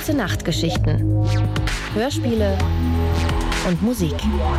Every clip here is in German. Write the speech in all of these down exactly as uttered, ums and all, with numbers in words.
Gute Nachtgeschichten, Hörspiele und Musik.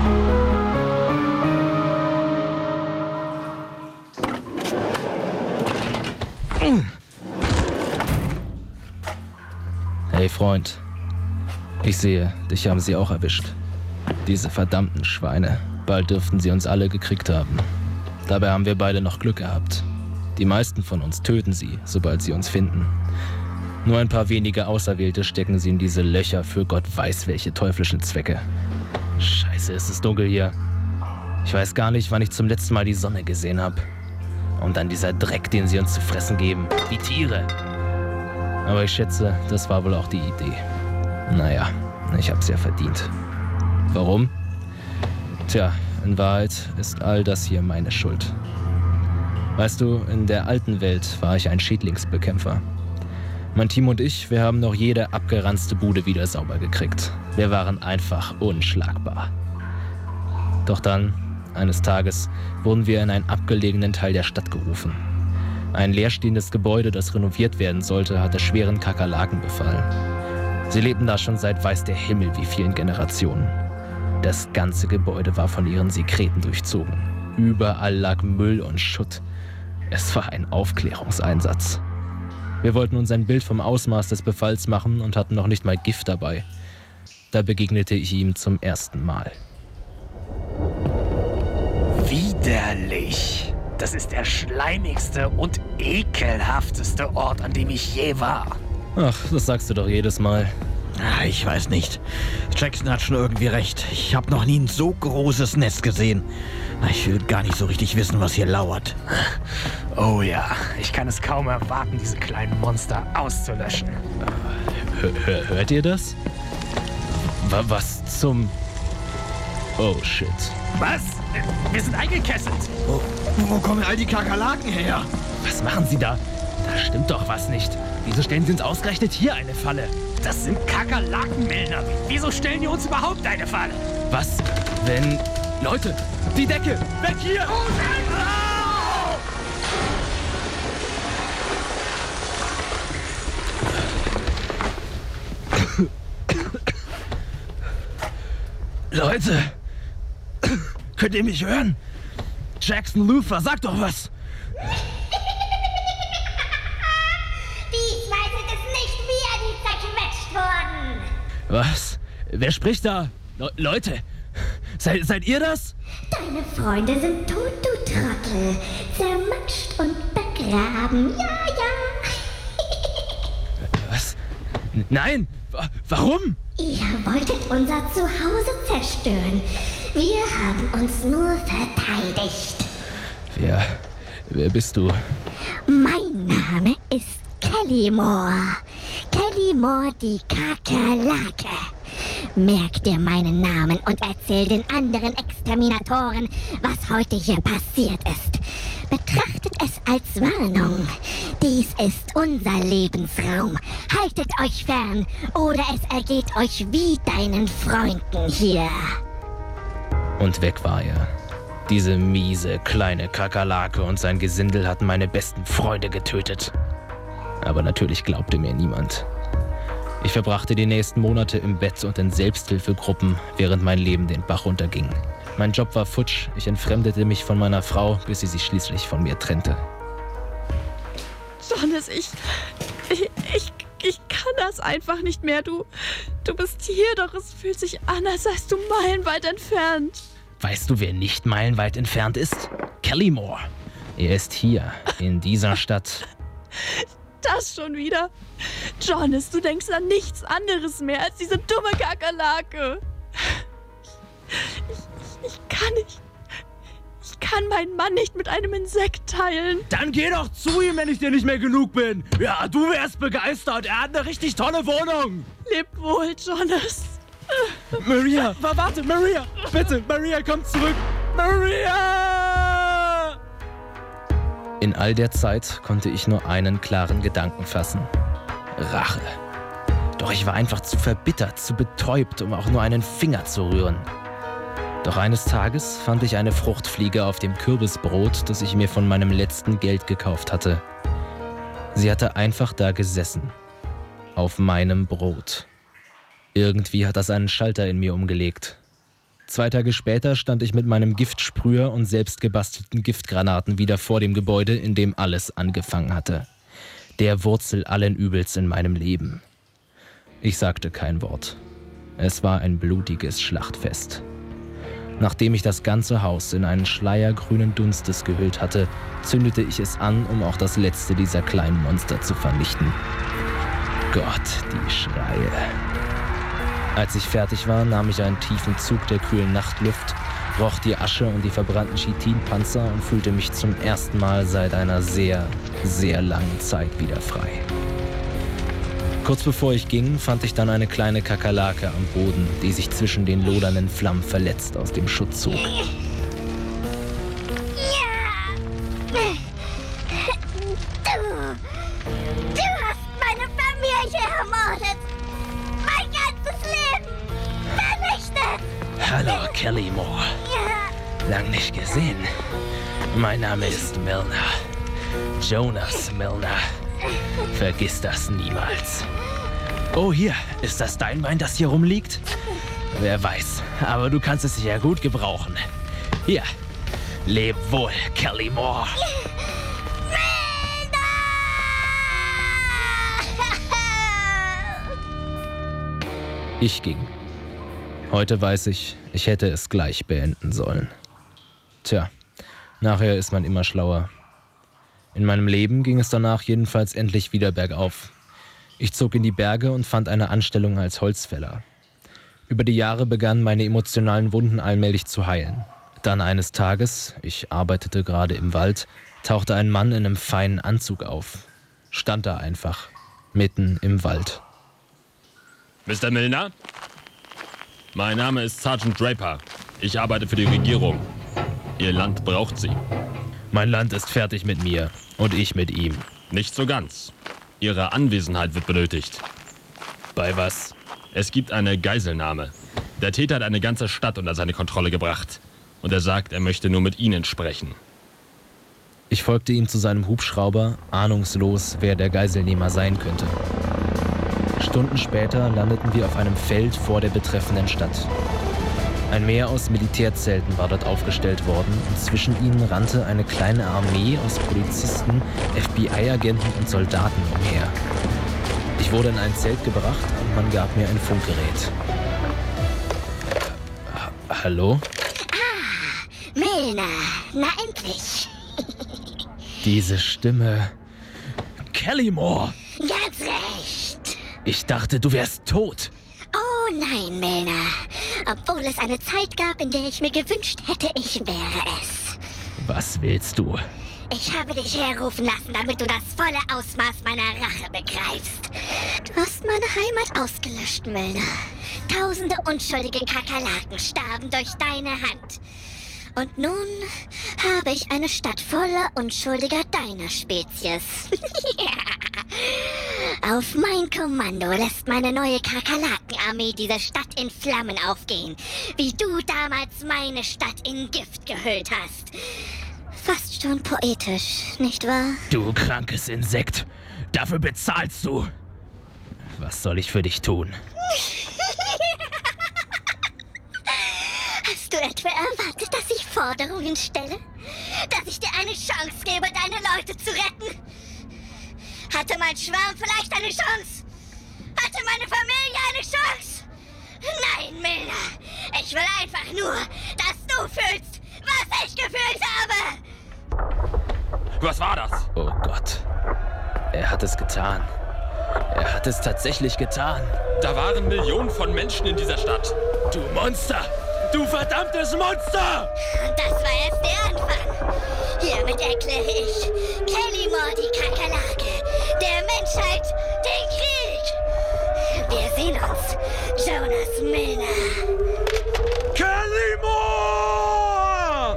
Hey Freund, ich sehe, dich haben sie auch erwischt. Diese verdammten Schweine. Bald dürften sie uns alle gekriegt haben. Dabei haben wir beide noch Glück gehabt. Die meisten von uns töten sie, sobald sie uns finden. Nur ein paar wenige Auserwählte stecken sie in diese Löcher für Gott weiß welche teuflischen Zwecke. Scheiße, es ist dunkel hier. Ich weiß gar nicht, wann ich zum letzten Mal die Sonne gesehen habe. Und dann dieser Dreck, den sie uns zu fressen geben. Wie Tiere. Aber ich schätze, das war wohl auch die Idee. Naja, ich hab's ja verdient. Warum? Tja, in Wahrheit ist all das hier meine Schuld. Weißt du, in der alten Welt war ich ein Schädlingsbekämpfer. Mein Team und ich, wir haben noch jede abgeranzte Bude wieder sauber gekriegt. Wir waren einfach unschlagbar. Doch dann, eines Tages, wurden wir in einen abgelegenen Teil der Stadt gerufen. Ein leerstehendes Gebäude, das renoviert werden sollte, hatte schweren Kakerlaken befallen. Sie lebten da schon seit weiß der Himmel wie vielen Generationen. Das ganze Gebäude war von ihren Sekreten durchzogen. Überall lag Müll und Schutt. Es war ein Aufklärungseinsatz. Wir wollten uns ein Bild vom Ausmaß des Befalls machen und hatten noch nicht mal Gift dabei. Da begegnete ich ihm zum ersten Mal. Widerlich! Das ist der schleimigste und ekelhafteste Ort, an dem ich je war. Ach, das sagst du doch jedes Mal. Ah, ich weiß nicht. Jackson hat schon irgendwie recht. Ich habe noch nie ein so großes Nest gesehen. Ich will gar nicht so richtig wissen, was hier lauert. Oh ja, ich kann es kaum erwarten, diese kleinen Monster auszulöschen. Hör, hör, hört ihr das? Wa- Was zum... Oh shit. Was? Wir sind eingekesselt. Wo, wo kommen all die Kakerlaken her? Was machen sie da? Da stimmt doch was nicht. Wieso stellen sie uns ausgerechnet hier eine Falle? Das sind Kakerlakenmillner. Wieso stellen die uns überhaupt eine Falle? Was, wenn... Leute, die Decke! Weg hier! Oh nein! Leute! Könnt ihr mich hören? Jackson Luther, sag doch was! Diesmal sind es nicht wir, die zerquetscht wurden. Was? Wer spricht da? Le- Leute, seid, seid ihr das? Deine Freunde sind tot, du Trottel. Zermatscht und begraben. Ja, ja. Was? N- Nein! Wa- Warum? Ihr wolltet unser Zuhause zerstören. Wir haben uns nur verteidigt. Wer... Wer bist du? Mein Name ist Kellymore. Kellymore die Kakerlake. Merk dir meinen Namen und erzähl den anderen Exterminatoren, was heute hier passiert ist. Betrachtet es als Warnung. Dies ist unser Lebensraum. Haltet euch fern, oder es ergeht euch wie deinen Freunden hier. Und weg war er. Diese miese, kleine Kakerlake und sein Gesindel hatten meine besten Freunde getötet. Aber natürlich glaubte mir niemand. Ich verbrachte die nächsten Monate im Bett und in Selbsthilfegruppen, während mein Leben den Bach runterging. Mein Job war futsch, ich entfremdete mich von meiner Frau, bis sie sich schließlich von mir trennte. Jonas, ich, ich, ich, ich kann das einfach nicht mehr. Du, du bist hier, doch es fühlt sich an, als seist du meilenweit entfernt. Weißt du, wer nicht meilenweit entfernt ist? Kellymore. Er ist hier, in dieser Stadt. Das schon wieder? Jonas, du denkst an nichts anderes mehr als diese dumme Kakerlake. Ich, ich, ich kann nicht. Ich kann meinen Mann nicht mit einem Insekt teilen. Dann geh doch zu ihm, wenn ich dir nicht mehr genug bin. Ja, du wärst begeistert. Er hat eine richtig tolle Wohnung. Leb wohl, Jonas. Maria, wa- warte, Maria, bitte, Maria, komm zurück. Maria! In all der Zeit konnte ich nur einen klaren Gedanken fassen. Rache. Doch ich war einfach zu verbittert, zu betäubt, um auch nur einen Finger zu rühren. Doch eines Tages fand ich eine Fruchtfliege auf dem Kürbisbrot, das ich mir von meinem letzten Geld gekauft hatte. Sie hatte einfach da gesessen. Auf meinem Brot. Irgendwie hat das einen Schalter in mir umgelegt. Zwei Tage später stand ich mit meinem Giftsprüher und selbst gebastelten Giftgranaten wieder vor dem Gebäude, in dem alles angefangen hatte. Der Wurzel allen Übels in meinem Leben. Ich sagte kein Wort. Es war ein blutiges Schlachtfest. Nachdem ich das ganze Haus in einen Schleier grünen Dunstes gehüllt hatte, zündete ich es an, um auch das letzte dieser kleinen Monster zu vernichten. Gott, die Schreie. Als ich fertig war, nahm ich einen tiefen Zug der kühlen Nachtluft, roch die Asche und die verbrannten Chitinpanzer und fühlte mich zum ersten Mal seit einer sehr, sehr langen Zeit wieder frei. Kurz bevor ich ging, fand ich dann eine kleine Kakerlake am Boden, die sich zwischen den lodernden Flammen verletzt aus dem Schutt zog. Ja. Du, du hast meine Familie ermordet. Mein ganzes Leben vernichtet. Hallo, Kelly Moore. Ja. Lang nicht gesehen. Mein Name ist Milner. Jonas Milner. Vergiss das niemals. Oh, hier, ist das dein Bein, das hier rumliegt? Wer weiß, aber du kannst es sicher gut gebrauchen. Hier, leb wohl, Kelly Moore. Ich ging. Heute weiß ich, ich hätte es gleich beenden sollen. Tja, nachher ist man immer schlauer. In meinem Leben ging es danach jedenfalls endlich wieder bergauf. Ich zog in die Berge und fand eine Anstellung als Holzfäller. Über die Jahre begannen meine emotionalen Wunden allmählich zu heilen. Dann eines Tages, ich arbeitete gerade im Wald, tauchte ein Mann in einem feinen Anzug auf. Stand da einfach, mitten im Wald. Mister Milner? Mein Name ist Sergeant Draper. Ich arbeite für die Regierung. Ihr Land braucht Sie. Mein Land ist fertig mit mir und ich mit ihm. Nicht so ganz. Ihre Anwesenheit wird benötigt. Bei was? Es gibt eine Geiselnahme. Der Täter hat eine ganze Stadt unter seine Kontrolle gebracht. Und er sagt, er möchte nur mit Ihnen sprechen. Ich folgte ihm zu seinem Hubschrauber, ahnungslos, wer der Geiselnehmer sein könnte. Stunden später landeten wir auf einem Feld vor der betreffenden Stadt. Ein Meer aus Militärzelten war dort aufgestellt worden und zwischen ihnen rannte eine kleine Armee aus Polizisten, F B I-Agenten und Soldaten umher. Ich wurde in ein Zelt gebracht und man gab mir ein Funkgerät. Äh, hallo? Ah, Milner, na endlich. Diese Stimme. Kelly Moore! Ganz recht. Ich dachte, du wärst tot. Oh nein, Milner. Obwohl es eine Zeit gab, in der ich mir gewünscht hätte, ich wäre es. Was willst du? Ich habe dich herrufen lassen, damit du das volle Ausmaß meiner Rache begreifst. Du hast meine Heimat ausgelöscht, Milner. Tausende unschuldige Kakerlaken starben durch deine Hand. Und nun habe ich eine Stadt voller Unschuldiger deiner Spezies. Auf mein Kommando lässt meine neue Kakerlakenarmee diese Stadt in Flammen aufgehen, wie du damals meine Stadt in Gift gehüllt hast. Fast schon poetisch, nicht wahr? Du krankes Insekt, dafür bezahlst du. Was soll ich für dich tun? Hast du etwa erwartet, dass ich Forderungen stelle? Dass ich dir eine Chance gebe, deine Leute zu retten? Hatte mein Schwarm vielleicht eine Chance? Hatte meine Familie eine Chance? Nein, Milner. Ich will einfach nur, dass du fühlst, was ich gefühlt habe. Was war das? Oh Gott. Er hat es getan. Er hat es tatsächlich getan. Da waren Millionen von Menschen in dieser Stadt. Du Monster! Du verdammtes Monster! Und das war erst der Anfang. Hiermit erkläre ich Kelly Moore die Kakerlake, der Menschheit den Krieg. Wir sehen uns, Jonas Milner. Kelly Moore!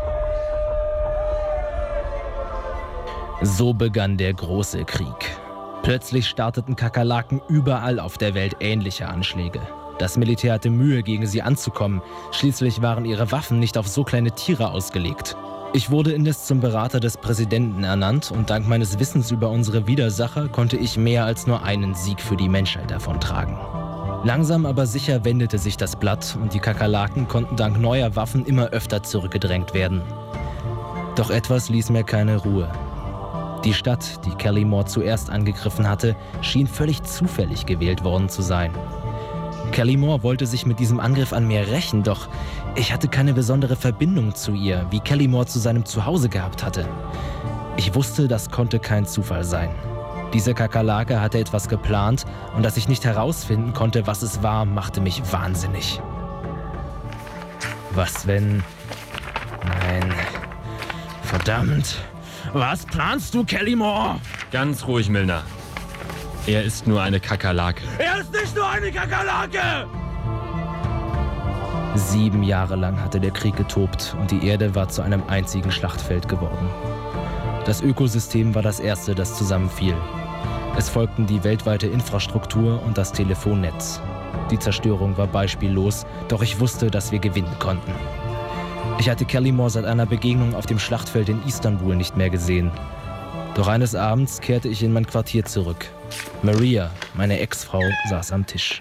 So begann der große Krieg. Plötzlich starteten Kakerlaken überall auf der Welt ähnliche Anschläge. Das Militär hatte Mühe, gegen sie anzukommen. Schließlich waren ihre Waffen nicht auf so kleine Tiere ausgelegt. Ich wurde indes zum Berater des Präsidenten ernannt und dank meines Wissens über unsere Widersacher konnte ich mehr als nur einen Sieg für die Menschheit davontragen. Langsam aber sicher wendete sich das Blatt und die Kakerlaken konnten dank neuer Waffen immer öfter zurückgedrängt werden. Doch etwas ließ mir keine Ruhe. Die Stadt, die Kellymore zuerst angegriffen hatte, schien völlig zufällig gewählt worden zu sein. Kellymore wollte sich mit diesem Angriff an mir rächen, doch ich hatte keine besondere Verbindung zu ihr, wie Kellymore zu seinem Zuhause gehabt hatte. Ich wusste, das konnte kein Zufall sein. Diese Kakerlake hatte etwas geplant und dass ich nicht herausfinden konnte, was es war, machte mich wahnsinnig. Was wenn... Nein... Verdammt! Was planst du, Kellymore? Ganz ruhig, Milner. Er ist nur eine Kakerlake. Er ist nicht nur eine Kakerlake! Sieben Jahre lang hatte der Krieg getobt und die Erde war zu einem einzigen Schlachtfeld geworden. Das Ökosystem war das erste, das zusammenfiel. Es folgten die weltweite Infrastruktur und das Telefonnetz. Die Zerstörung war beispiellos, doch ich wusste, dass wir gewinnen konnten. Ich hatte Kellymore seit einer Begegnung auf dem Schlachtfeld in Istanbul nicht mehr gesehen. Doch eines Abends kehrte ich in mein Quartier zurück. Maria, meine Ex-Frau, saß am Tisch.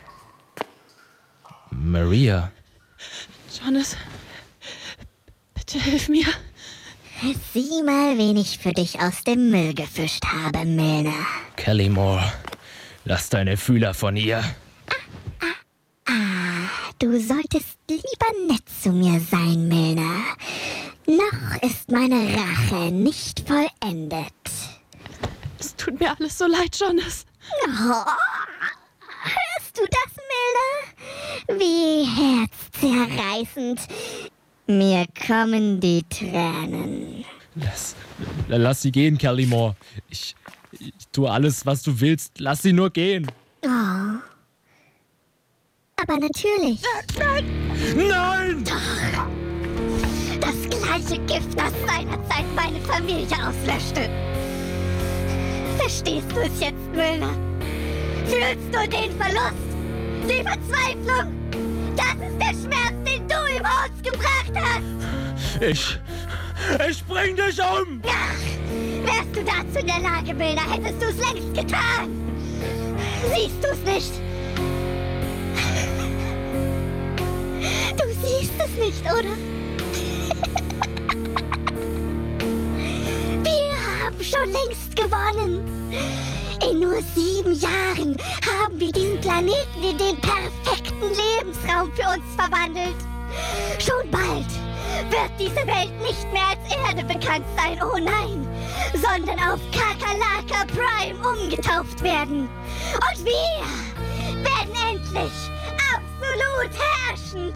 Maria. Jonas, bitte hilf mir. Sieh mal, wen ich für dich aus dem Müll gefischt habe, Milner. Kellymore, lass deine Fühler von ihr. Ah, ah, ah, du solltest lieber nett zu mir sein, Milner. Noch ist meine Rache nicht vollendet. Es tut mir alles so leid, Jonas. Oh, hörst du das, Milner? Wie herzzerreißend. Mir kommen die Tränen. Lass, lass sie gehen, Kellymore. Ich, ich tue alles, was du willst. Lass sie nur gehen. Oh. Aber natürlich. Nein! Nein! Doch. Das gleiche Gift, das seinerzeit meine Familie auslöschte. Verstehst du es jetzt, Milner? Fühlst du den Verlust? Die Verzweiflung? Das ist der Schmerz, den du über uns gebracht hast. Ich... Ich bring dich um! Ach, wärst du dazu in der Lage, Milner, hättest du es längst getan. Siehst du es nicht? Du siehst es nicht, oder? Wir haben schon längst gewonnen. In nur sieben Jahren haben wir diesen Planeten in den perfekten Lebensraum für uns verwandelt. Schon bald wird diese Welt nicht mehr als Erde bekannt sein, oh nein, sondern auf Kakerlaka Prime umgetauft werden. Und wir werden endlich absolut herrschen.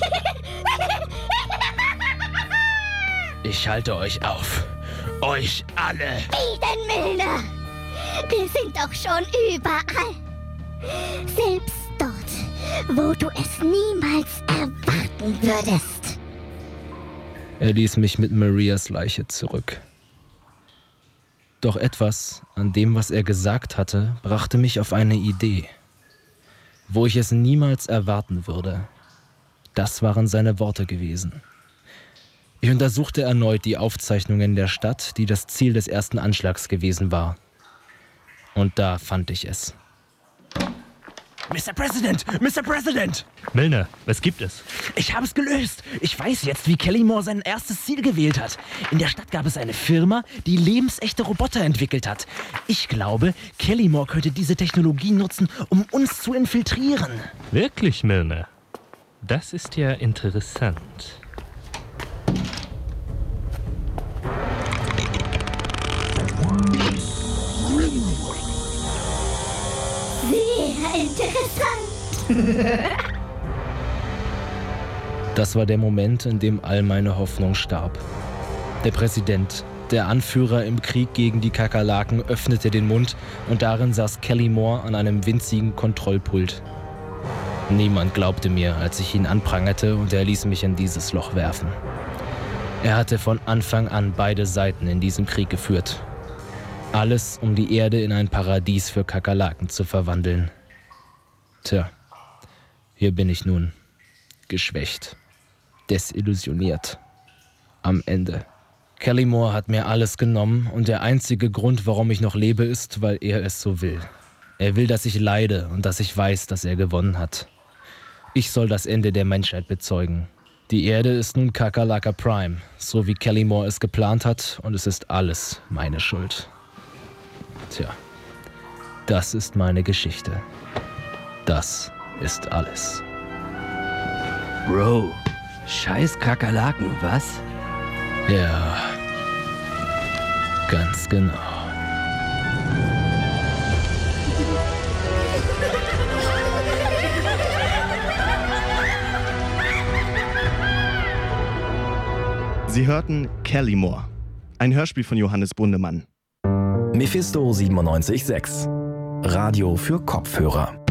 Ich halte euch auf. Euch alle. Wie denn, Milner? Wir sind doch schon überall. Selbst dort, wo du es niemals erwarten würdest. Er ließ mich mit Marias Leiche zurück. Doch etwas an dem, was er gesagt hatte, brachte mich auf eine Idee. Wo ich es niemals erwarten würde. Das waren seine Worte gewesen. Ich untersuchte erneut die Aufzeichnungen der Stadt, die das Ziel des ersten Anschlags gewesen war. Und da fand ich es. Mister President! Mister President! Milner, was gibt es? Ich habe es gelöst. Ich weiß jetzt, wie Kellymore sein erstes Ziel gewählt hat. In der Stadt gab es eine Firma, die lebensechte Roboter entwickelt hat. Ich glaube, Kellymore könnte diese Technologie nutzen, um uns zu infiltrieren. Wirklich, Milner? Das ist ja interessant. Sehr interessant. Das war der Moment, in dem all meine Hoffnung starb. Der Präsident, der Anführer im Krieg gegen die Kakerlaken, öffnete den Mund und darin saß Kellymore an einem winzigen Kontrollpult. Niemand glaubte mir, als ich ihn anprangerte, und er ließ mich in dieses Loch werfen. Er hatte von Anfang an beide Seiten in diesem Krieg geführt. Alles, um die Erde in ein Paradies für Kakerlaken zu verwandeln. Tja, hier bin ich nun, geschwächt, desillusioniert, am Ende. Kellymore hat mir alles genommen und der einzige Grund, warum ich noch lebe, ist, weil er es so will. Er will, dass ich leide und dass ich weiß, dass er gewonnen hat. Ich soll das Ende der Menschheit bezeugen. Die Erde ist nun Kakerlaka Prime, so wie Kellymore es geplant hat, und es ist alles meine Schuld. Tja, das ist meine Geschichte. Das ist alles. Bro, scheiß Kakerlaken, was? Ja, ganz genau. Sie hörten Kellymore, ein Hörspiel von Johannes Bundemann. Mephisto siebenundneunzig Komma sechs. Radio für Kopfhörer.